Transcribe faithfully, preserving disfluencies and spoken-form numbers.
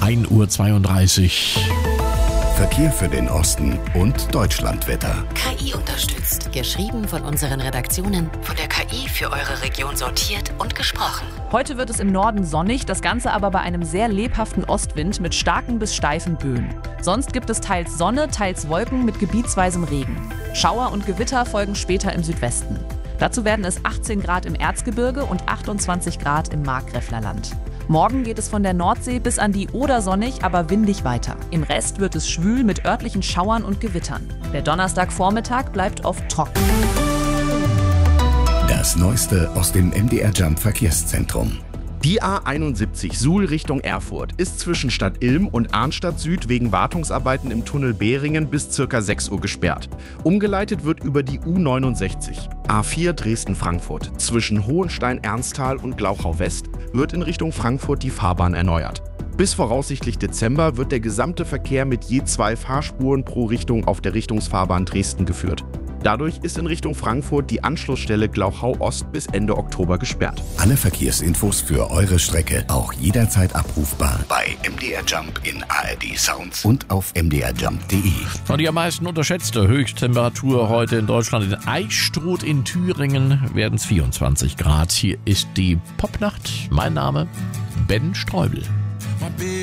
ein Uhr zweiunddreißig. Verkehr für den Osten und Deutschlandwetter. K I unterstützt. Geschrieben von unseren Redaktionen, von der K I für eure Region sortiert und gesprochen. Heute wird es im Norden sonnig, das Ganze aber bei einem sehr lebhaften Ostwind mit starken bis steifen Böen. Sonst gibt es teils Sonne, teils Wolken mit gebietsweisem Regen. Schauer und Gewitter folgen später im Südwesten. Dazu werden es achtzehn Grad im Erzgebirge und achtundzwanzig Grad im Markgräflerland. Morgen geht es von der Nordsee bis an die Oder sonnig, aber windig weiter. Im Rest wird es schwül mit örtlichen Schauern und Gewittern. Der Donnerstagvormittag bleibt oft trocken. Das Neueste aus dem M D R Jump Verkehrszentrum. Die A einundsiebzig Suhl Richtung Erfurt ist zwischen Stadt Ilm und Arnstadt Süd wegen Wartungsarbeiten im Tunnel Behringen bis ca. sechs Uhr gesperrt. Umgeleitet wird über die U neunundsechzig. A vier Dresden-Frankfurt zwischen Hohenstein-Ernsthal und Glauchau-West wird in Richtung Frankfurt die Fahrbahn erneuert. Bis voraussichtlich Dezember wird der gesamte Verkehr mit je zwei Fahrspuren pro Richtung auf der Richtungsfahrbahn Dresden geführt. Dadurch ist in Richtung Frankfurt die Anschlussstelle Glauchau-Ost bis Ende Oktober gesperrt. Alle Verkehrsinfos für eure Strecke auch jederzeit abrufbar bei M D R Jump in A R D Sounds und auf m d r jump punkt d e. Und die am meisten unterschätzte Höchsttemperatur heute in Deutschland in Eichstruth in Thüringen werden es vierundzwanzig Grad. Hier ist die Popnacht. Mein Name Ben Streubel.